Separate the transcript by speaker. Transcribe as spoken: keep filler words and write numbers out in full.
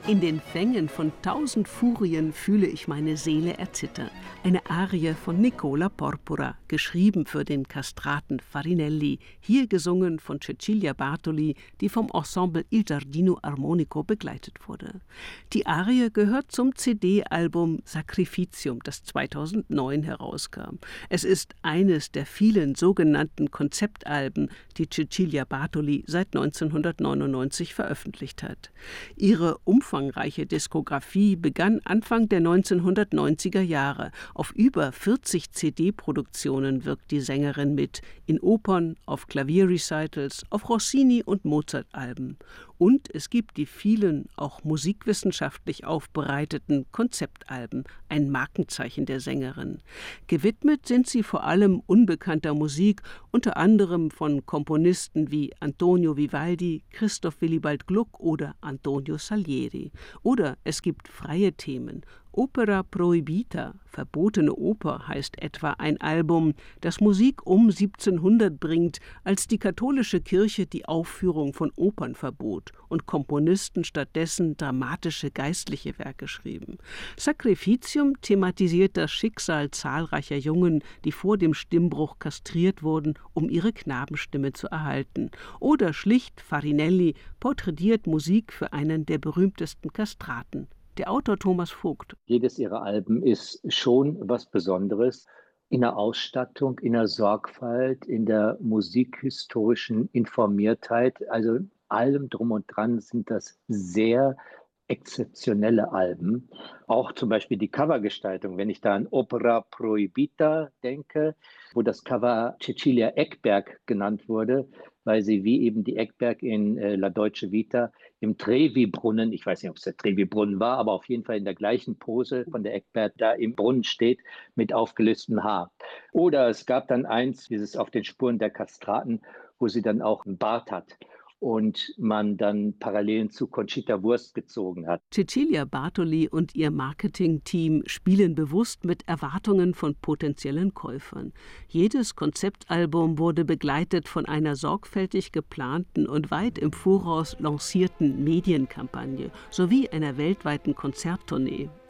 Speaker 1: In den Fängen von tausend Furien fühle ich meine Seele erzittern. Eine Arie von Nicola Porpora, geschrieben für den Kastraten Farinelli, hier gesungen von Cecilia Bartoli, die vom Ensemble Il Giardino Armonico begleitet wurde. Die Arie gehört zum C D-Album Sacrificium, das zweitausendneun herauskam. Es ist eines der vielen sogenannten Konzeptalben, die Cecilia Bartoli seit neunzehnhundertneunundneunzig veröffentlicht hat. Ihre umfangreiche Diskografie begann Anfang der neunzehnhundertneunziger Jahre. Auf über vierzig C D-Produktionen wirkt die Sängerin mit, in Opern, auf Klavierrecitals, auf Rossini- und Mozart-Alben. Und es gibt die vielen, auch musikwissenschaftlich aufbereiteten Konzeptalben, ein Markenzeichen der Sängerin. Gewidmet sind sie vor allem unbekannter Musik, unter anderem von Komponisten wie Antonio Vivaldi, Christoph Willibald Gluck oder Antonio Salieri. Oder es gibt freie Themen. Opera Proibita, verbotene Oper, heißt etwa ein Album, das Musik um siebzehnhundert bringt, als die katholische Kirche die Aufführung von Opern verbot und Komponisten stattdessen dramatische geistliche Werke schrieben. Sacrificium thematisiert das Schicksal zahlreicher Jungen, die vor dem Stimmbruch kastriert wurden, um ihre Knabenstimme zu erhalten. Oder schlicht Farinelli porträtiert Musik für einen der berühmtesten Kastraten. Der Autor Thomas Vogt.
Speaker 2: Jedes ihrer Alben ist schon was Besonderes in der Ausstattung, in der Sorgfalt, in der musikhistorischen Informiertheit. Also allem drum und dran sind das sehr exzeptionelle Alben. Auch zum Beispiel die Covergestaltung, wenn ich da an Opera Proibita denke, wo das Cover Cecilia Eckberg genannt wurde, weil sie wie eben die Eckberg in äh, La Dolce Vita im Trevi-Brunnen, ich weiß nicht, ob es der Trevi-Brunnen war, aber auf jeden Fall in der gleichen Pose von der Eckberg da im Brunnen steht mit aufgelöstem Haar. Oder es gab dann eins, dieses Auf den Spuren der Kastraten, wo sie dann auch einen Bart hat und man dann Parallelen zu Conchita Wurst gezogen hat.
Speaker 1: Cecilia Bartoli und ihr Marketingteam spielen bewusst mit Erwartungen von potenziellen Käufern. Jedes Konzeptalbum wurde begleitet von einer sorgfältig geplanten und weit im Voraus lancierten Medienkampagne sowie einer weltweiten Konzerttournee.